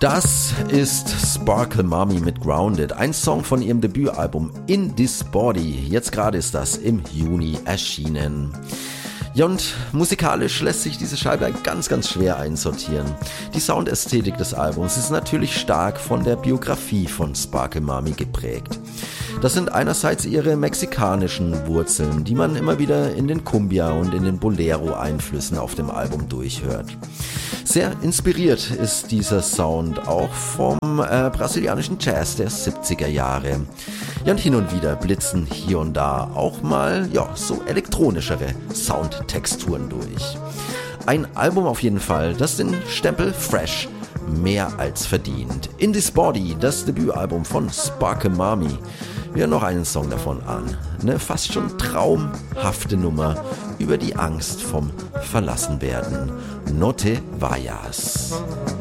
Das ist Sparkle Mommy mit Grounded, ein Song von ihrem Debütalbum In This Body. Jetzt gerade ist das im Juni erschienen. Ja, und musikalisch lässt sich diese Scheibe ganz, ganz schwer einsortieren. Die Soundästhetik des Albums ist natürlich stark von der Biografie von Sparkle Mommy geprägt. Das sind einerseits ihre mexikanischen Wurzeln, die man immer wieder in den Cumbia und in den Bolero-Einflüssen auf dem Album durchhört. Sehr inspiriert ist dieser Sound auch vom brasilianischen Jazz der 70er Jahre. Ja, und hin und wieder blitzen hier und da auch mal so elektronischere Soundtexturen durch. Ein Album auf jeden Fall, das den Stempel Fresh mehr als verdient. In This Body, das Debütalbum von Sparkle Mommy. Wir hören noch einen Song davon an. Eine fast schon traumhafte Nummer über die Angst vom Verlassenwerden. No te vayas.